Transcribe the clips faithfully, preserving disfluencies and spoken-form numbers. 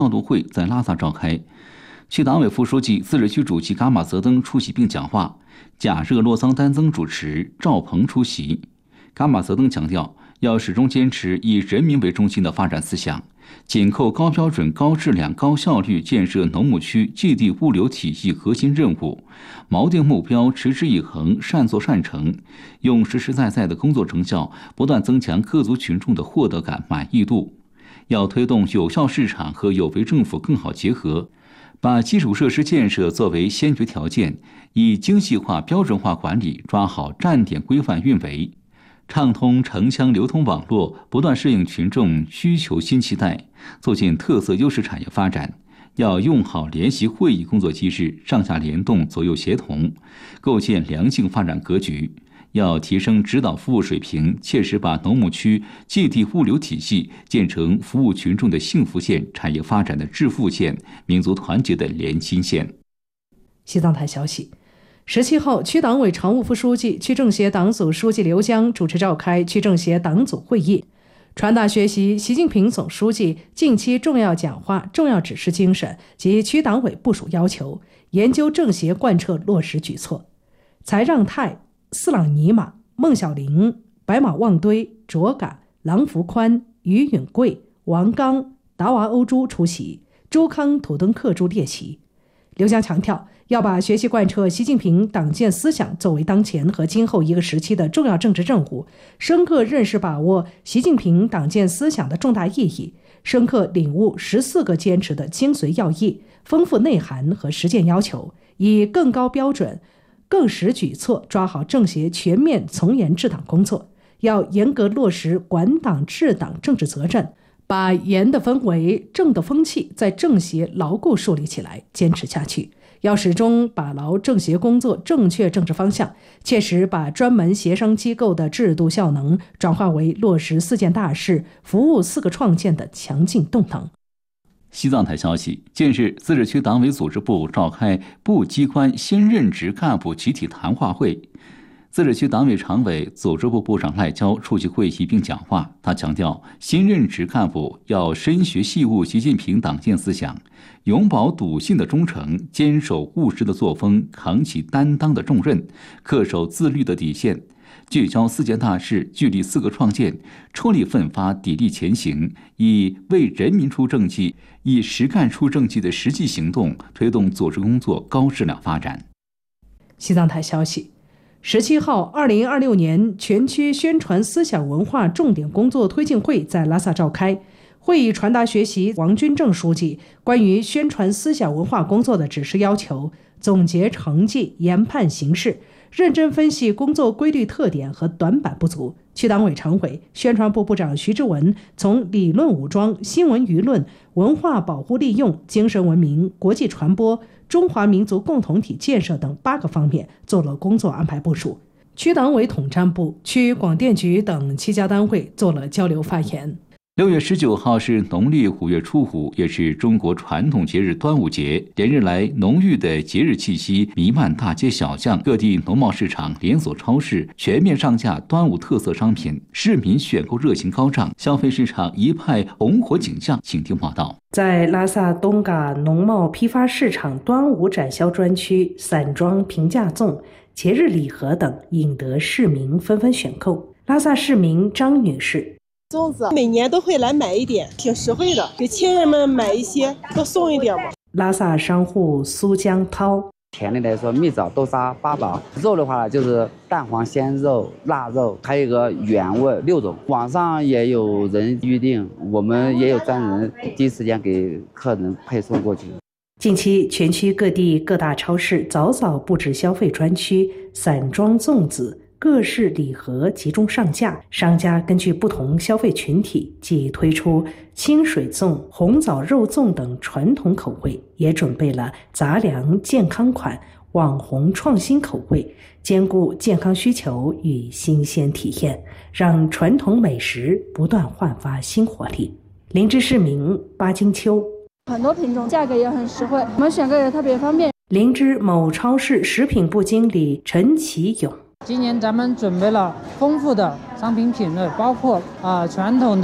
调度会在拉萨召开，区党委副书记、自治区主席噶玛泽登出席并讲话，贾热洛桑丹增主持，赵鹏出席。噶玛泽登强调，要始终坚持以人民为中心的发展思想，紧扣高标准、高质量、高效率建设农牧区基地物流体系核心任务，锚定目标，持之以恒，善作善成，用实实在在的工作成效不断增强各族群众的获得感、满意度。要推动有效市场和有为政府更好结合，把基础设施建设作为先决条件，以精细化、标准化管理抓好站点规范运维，畅通城乡流通网络，不断适应群众需求新期待，促进特色优势产业发展。要用好联席会议工作机制，上下联动，左右协同，构建良性发展格局。要提升指导服务水平，切实把农牧区基地物流体系建成服务群众的幸福线、产业发展的致富线、民族团结的连心线。 西藏台消息，十七号，区党委常务副书记、区政协党组书记刘江主持召开区政协党组会议，传达学习习近平总书记近期重要讲话、重要指示精神及区党委部署要求，研究政协贯彻落实举措。才让泰、斯朗尼玛、孟小玲、白马旺堆、卓嘎、郎福宽、于允贵、王刚、达娃欧珠出席，周康土登克珠列席。刘江强调，要把学习贯彻习近平党建思想作为当前和今后一个时期的重要政治任务，深刻认识把握习近平党建思想的重大意义，深刻领悟十四个坚持的精髓要义、丰富内涵和实践要求，以更高标准、更实举措抓好政协全面从严治党工作。要严格落实管党治党政治责任，把严的氛围、正的风气在政协牢固树立起来，坚持下去。要始终把牢政协工作正确政治方向，切实把专门协商机构的制度效能转化为落实四件大事、服务四个创建的强劲动能。 西藏台消息，近日，自治区党委组织部召开部机关新任职干部集体谈话会。自治区党委常委、组织部部长赖娇出席会议并讲话。他强调，新任职干部要深学细悟习近平党建思想，永葆笃信的忠诚，坚守务实的作风，扛起担当的重任，恪守自律的底线，聚焦四件大事，聚力四个创建，抽力奋发，砥砺前行，以为人民出政绩、以实干出政绩的实际行动，推动组织工作高质量发展。 西藏台消息，十七号，二零二六年全区宣传思想文化重点工作推进会在拉萨召开。会议传达学习王军正书记关于宣传思想文化工作的指示要求，总结成绩，研判形势，认真分析工作规律特点和短板不足。区党委常委、宣传部部长徐志文从理论武装、新闻舆论、文化保护利用、精神文明、国际传播、中华民族共同体建设等八个方面做了工作安排部署。区党委统战部、区广电局等七家单位做了交流发言。 六月十九号是农历五月初五，也是中国传统节日端午节。连日来，浓郁的节日气息弥漫大街小巷，各地农贸市场、连锁超市全面上架端午特色商品，市民选购热情高涨，消费市场一派红火景象。请听报道。 在拉萨东嘎农贸批发市场端午展销专区，散装平价粽、节日礼盒等引得市民纷纷选购。拉萨市民张女士， 粽子每年都会来买一点，挺实惠的，给亲人们买一些，多送一点嘛。 拉萨商户苏江涛， 甜的来说，蜜枣、豆沙、八宝；肉的话就是蛋黄鲜肉、腊肉，还有一个原味六种。网上也有人预定，我们也有专人第一时间给客人配送过去。 近期，全区各地各大超市早早布置消费专区，散装粽子、各式礼盒集中上架，商家根据不同消费群体，既推出清水粽、红枣肉粽等传统口味，也准备了杂粮健康款、网红创新口味，兼顾健康需求与新鲜体验，让传统美食不断焕发新活力。林芝市民巴金秋， 很多品种价格也很实惠，我们选购也特别方便。 林芝某超市食品部经理陈其勇， 今年咱们准备了丰富的商品品类，包括啊、呃、传统的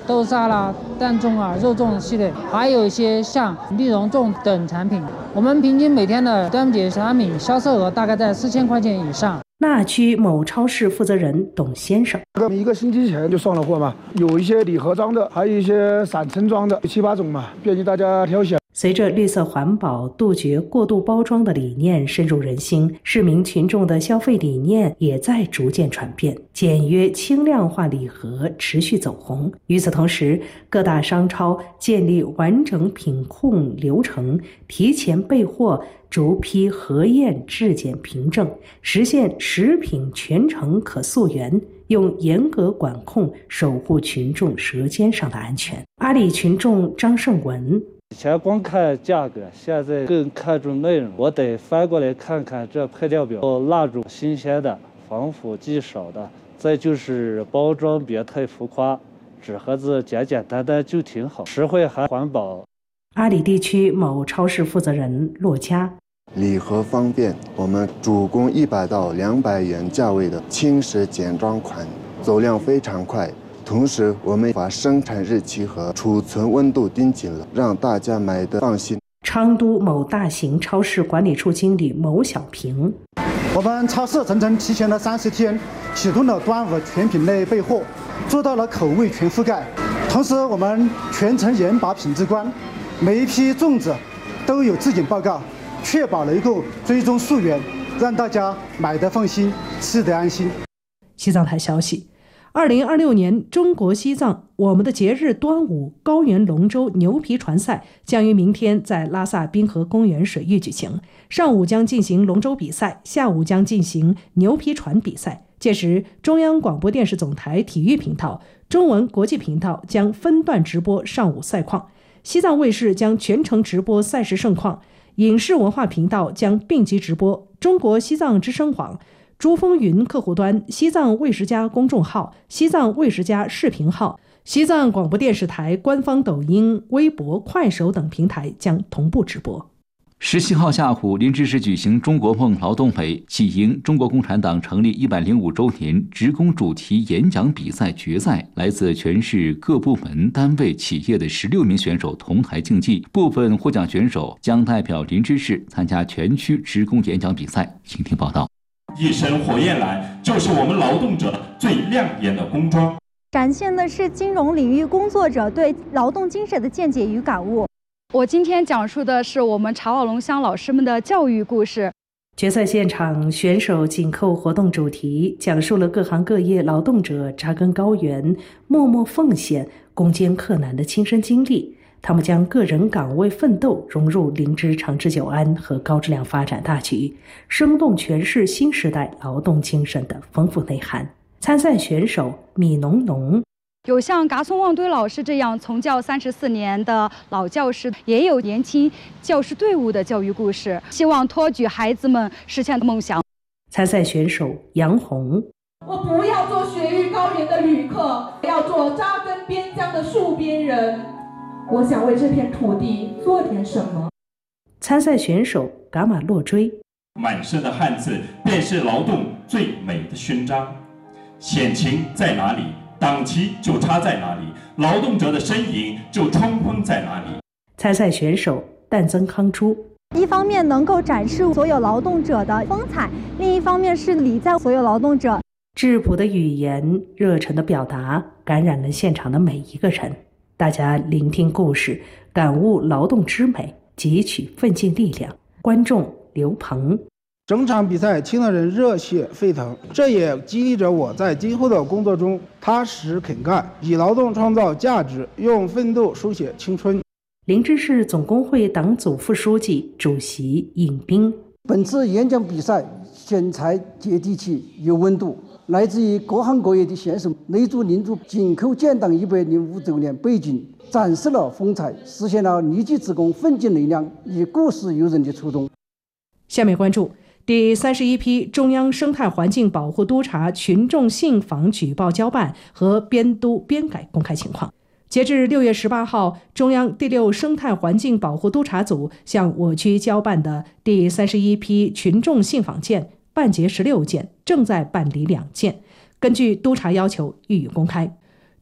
豆沙啦、蛋粽啊、肉粽系列，还有一些像栗蓉粽等产品。我们平均每天的端午节产品销售额大概在四千块钱以上。 那区某超市负责人董先生， 一个星期前就上了货嘛，有一些礼盒装的，还有一些散称装的，七八种嘛，便于大家挑选。 随着绿色环保、杜绝过度包装的理念深入人心，市民群众的消费理念也在逐渐转变，简约轻量化礼盒持续走红。与此同时，各大商超建立完整品控流程，提前备货，逐批核验质检凭证，实现食品全程可溯源，用严格管控守护群众舌尖上的安全。阿里群众张胜文， 以前光看价格，现在更看重内容。我得翻过来看看这配料表，蜡烛新鲜的，防腐剂少的，再就是包装别太浮夸，纸盒子简简单单就挺好，实惠还环保。 阿里地区某超市负责人骆佳， 礼盒方便，我们主攻一百到两百元价位的轻食简装款，走量非常快。同时，我们把生产日期和储存温度盯紧了，让大家买得放心。 昌都某大型超市管理处经理牟小平， 我们超市整整提前了三十天，启动了端午全品类备货，做到了口味全覆盖。同时，我们全程严把品质关，每一批粽子都有质检报告，确保能够追踪溯源，让大家买得放心，吃得安心。 西藏台消息，二零二六年中国西藏我们的节日端午高原龙舟牛皮船赛将于明天在拉萨滨河公园水域举行，上午将进行龙舟比赛，下午将进行牛皮船比赛。届时，中央广播电视总台体育频道、中文国际频道将分段直播上午赛况，西藏卫视将全程直播赛事盛况，影视文化频道将并机直播，中国西藏之声网、珠峰云客户端、西藏卫视家公众号、西藏卫视家视频号、西藏广播电视台官方抖音、微博、快手等平台将同步直播。 十七号下午，林芝市举行中国梦劳动委喜迎中国共产党成立一百零五周年职工主题演讲比赛决赛，来自全市各部门、单位、企业的十六名选手同台竞技，部分获奖选手将代表林芝市参加全区职工演讲比赛。请听报道。 一身火焰蓝就是我们劳动者最亮眼的工装， 展现的是金融领域工作者对劳动精神的见解与感悟。 我今天讲述的是我们茶瓦龙乡老师们的教育故事。 决赛现场，选手紧扣活动主题，讲述了各行各业劳动者扎根高原、默默奉献、攻坚克难的亲身经历。他们将个人岗位奋斗融入林芝长治久安和高质量发展大局，生动诠释新时代劳动精神的丰富内涵。参赛选手米农农， 有像嘎松旺堆老师这样从教三十四年的老教师，也有年轻教师队伍的教育故事，希望托举孩子们实现梦想。 参赛选手杨红， 我不要做雪域高原的旅客，要做扎根边疆的戍边人。我想为这片土地做点什么。 参赛选手噶玛洛追， 满身的汗渍便是劳动最美的勋章，险情在哪里，党旗就插在哪里，劳动者的身影就冲锋在哪里。 参赛选手淡增康珠， 一方面能够展示所有劳动者的风采，另一方面是礼在所有劳动者。 质朴的语言，热忱的表达，感染了现场的每一个人。大家聆听故事，感悟劳动之美，汲取奋进力量。观众刘鹏， 整场比赛听的人热血沸腾，这也激励着我在今后的工作中踏实肯干，以劳动创造价值，用奋斗书写青春。 林芝市总工会党组副书记、主席尹斌， 本次演讲比赛选材接地气、有温度，来自于各行各业的选手擂主领主紧扣建党一百零五周年背景，展示了风采，实现了立即职工奋进力量，以故事诱人的初衷。 下面关注第三十一批中央生态环境保护督察群众信访举报交办和编督编改公开情况。截至六月十八号，中央第六生态环境保护督察组向我区交办的第三十一批群众信访件办结十六件，正在办理两件，根据督察要求予以公开。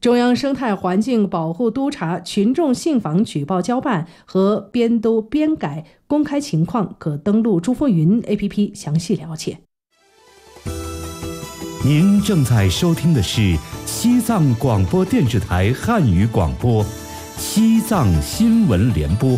中央生态环境保护督察群众信访举报交办和编督编改公开情况，可登录珠峰云 A P P 详细了解。 您正在收听的是西藏广播电视台汉语广播，西藏新闻联播。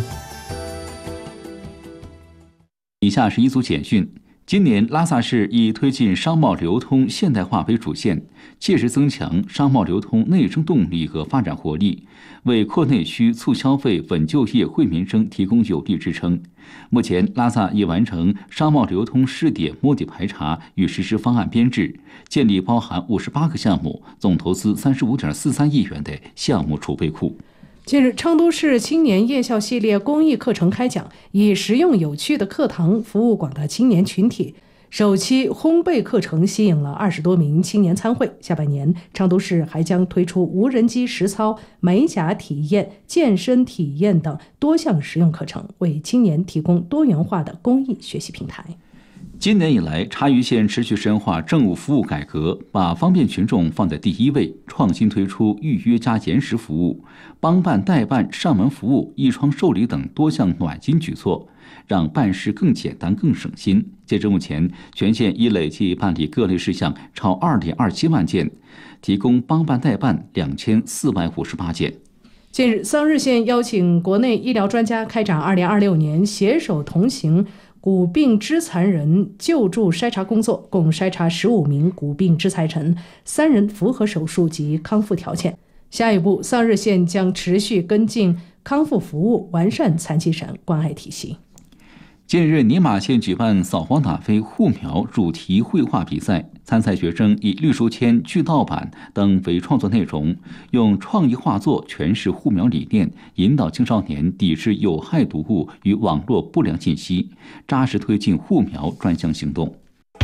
以下是一组简讯。今年拉萨市以推进商贸流通现代化为主线，切实增强商贸流通内生动力和发展活力，为扩内需、促消费、稳就业、惠民生提供有力支撑。目前，拉萨已完成商贸流通试点摸底排查与实施方案编制，建立包含五十八个项目、总投资三十五点四三亿元的项目储备库。 近日，成都市青年夜校系列公益课程开讲，以实用有趣的课堂服务广大青年群体。首期烘焙课程吸引了二十多名青年参会。下半年，成都市还将推出无人机实操、美甲体验、健身体验等多项实用课程，为青年提供多元化的公益学习平台。 今年以来，察隅县持续深化政务服务改革，把方便群众放在第一位，创新推出预约加延时服务、帮办代办、上门服务、一窗受理等多项暖心举措，让办事更简单、更省心。截至目前，全县已累计办理各类事项超 二点二七万件，提供帮办代办两千四百五十八件。 近日，桑日县邀请国内医疗专家开展二零二六年携手同行骨病肢残人救助筛查工作，共筛查十五名骨病肢残人，三人符合手术及康复条件。下一步，桑日县将持续跟进康复服务，完善残疾人关爱体系。 近日，尼玛县举办扫黄打非护苗主题绘画比赛，参赛学生以绿书签、锯盗版等为创作内容，用创意画作诠释护苗理念，引导青少年抵制有害毒物与网络不良信息，扎实推进护苗专项行动。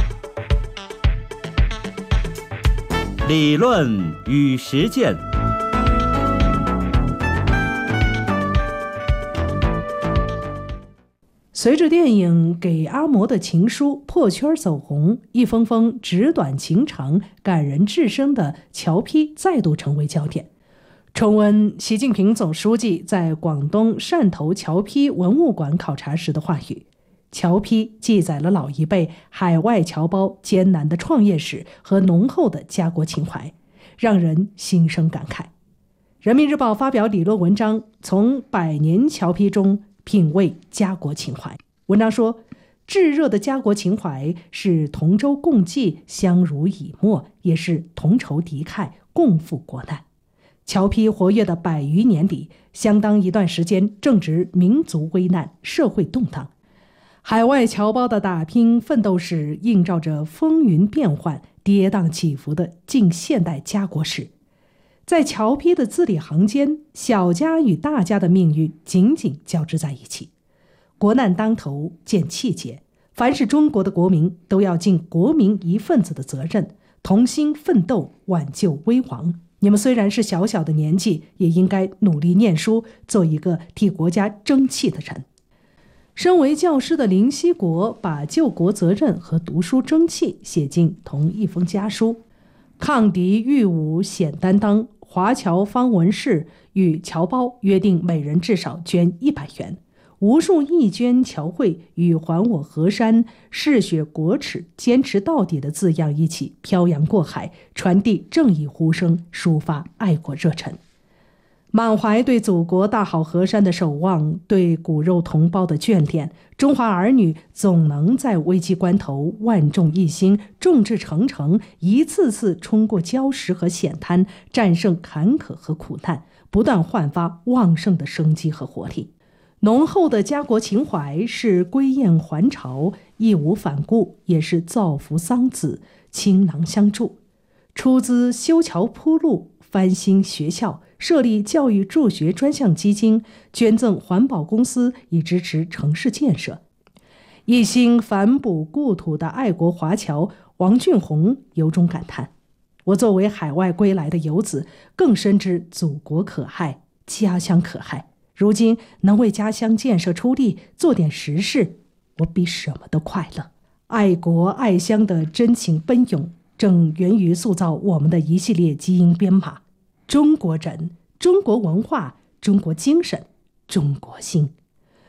理论与实践。 随着电影《给阿嬷的情书》破圈走红，一封封纸短情长、感人至深的侨批再度成为焦点。重温习近平总书记在广东汕头侨批文物馆考察时的话语，侨批记载了老一辈海外侨胞艰难的创业史和浓厚的家国情怀，让人心生感慨。人民日报发表理论文章，从百年侨批中品味家国情怀。文章说，炙热的家国情怀是同舟共济、相濡以沫，也是同仇敌忾、共赴国难。侨批活跃的百余年里，相当一段时间正值民族危难、社会动荡。海外侨胞的打拼奋斗史映照着风云变幻、跌宕起伏的近现代家国史。在侨批的字里行间，小家与大家的命运紧紧交织在一起。国难当头，见气节，凡是中国的国民都要尽国民一份子的责任，同心奋斗，挽救危亡。你们虽然是小小的年纪，也应该努力念书，做一个替国家争气的人。身为教师的林锡国把救国责任和读书争气写进同一封家书。抗敌御武显担当，华侨方文氏与侨胞约定每人至少捐一百元。无数义捐侨会与还我河山、嗜血国耻、坚持到底的字样一起漂洋过海，传递正义呼声，抒发爱国热忱。满怀对祖国大好河山的守望，对骨肉同胞的眷恋，中华儿女总能在危机关头万众一心、众志成城，一次次冲过礁石和险滩，战胜坎坷和苦难，不断焕发旺盛的生机和活力。浓厚的家国情怀是归雁还巢、义无反顾，也是造福桑梓、倾囊相助。出资修桥铺路、翻新学校、设立教育助学专项基金，捐赠环保公司以支持城市建设。一心反哺故土的爱国华侨王俊宏由衷感叹：我作为海外归来的游子，更深知祖国可爱，家乡可爱。如今能为家乡建设出力，做点实事，我比什么都快乐。爱国爱乡的真情奔涌，正源于塑造我们的一系列基因编码。 中国人、中国文化、中国精神、中国心。